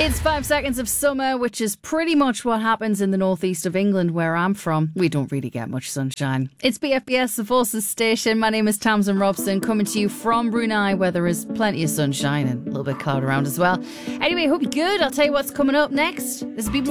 It's 5 seconds of summer, which is pretty much what happens in the northeast of England where I'm from. We don't really get much sunshine. It's BFBS, the Forces station. My name is Tamsin Robson, coming to you from Brunei, where there is plenty of sunshine and a little bit cloud around as well. Anyway, hope you're good. I'll tell you what's coming up next. This is BBC